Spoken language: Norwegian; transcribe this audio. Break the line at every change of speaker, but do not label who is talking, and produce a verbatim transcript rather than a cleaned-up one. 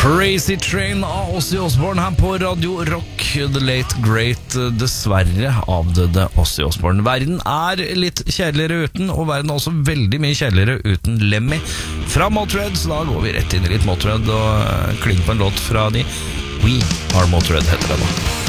Crazy Train av Ozzy Osbourne her på Radio Rock. The Late Great, dessverre avdøde Ozzy Osbourne. Verden er litt kjedeligere uten, og verden er også veldig mye kjedeligere uten Lemmy fra Motörhead. Så da går vi rett inn i litt Motörhead og klinger på en låt fra de. We Are Motörhead heter det da.